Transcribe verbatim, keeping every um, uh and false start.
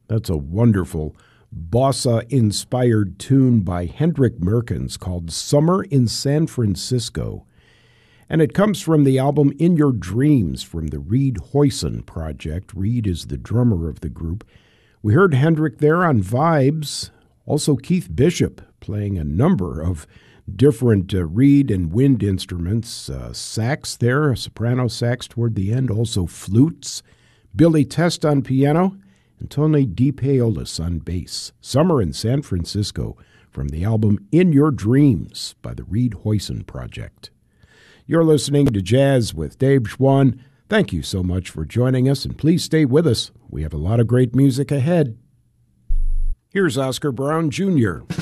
That's a wonderful bossa-inspired tune by Hendrik Merkens called Summer in San Francisco. And it comes from the album In Your Dreams from the Reed Hoyson Project. Reed is the drummer of the group. We heard Hendrik there on vibes. Also Keith Bishop playing a number of different uh, reed and wind instruments. Uh, sax there, a soprano sax toward the end. Also flutes. Billy Test on piano. And Tony DePaolis on bass. Summer in San Francisco from the album In Your Dreams by the Reed Hoyson Project. You're listening to Jazz with Dave Schwann. Thank you so much for joining us, and please stay with us. We have a lot of great music ahead. Here's Oscar Brown Junior